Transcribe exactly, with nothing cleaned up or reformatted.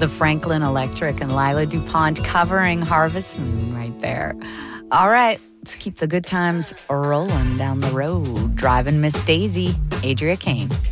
The Franklin Electric and Lila DuPont covering Harvest Moon right there. All right, let's keep the good times rolling down the road. Driving Miss Daisy, Adria Kane.